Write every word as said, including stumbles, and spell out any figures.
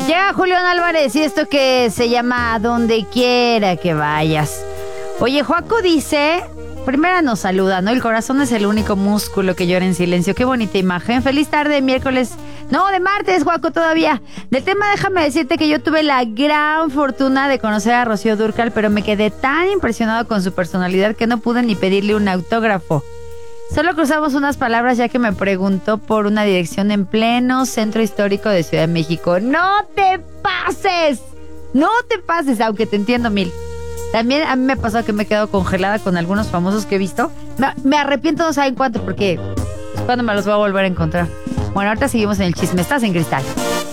Llega Julián Álvarez y esto que se llama Donde quiera que vayas. Oye, Joaco dice, primera nos saluda, ¿no? El corazón es el único músculo que llora en silencio. Qué bonita imagen. Feliz tarde, miércoles. No, de martes, Joaco, todavía. Del tema, déjame decirte que yo tuve la gran fortuna de conocer a Rocío Dúrcal, pero me quedé tan impresionado con su personalidad que no pude ni pedirle un autógrafo. Solo cruzamos unas palabras ya que me preguntó por una dirección en pleno centro histórico de Ciudad de México. ¡No te pases! ¡No te pases! Aunque te entiendo mil. También a mí me ha pasado que me he quedado congelada con algunos famosos que he visto. Me, me arrepiento, no saben cuánto, porque cuándo me los voy a volver a encontrar. Bueno, ahorita seguimos en el chisme. Estás en Cristal.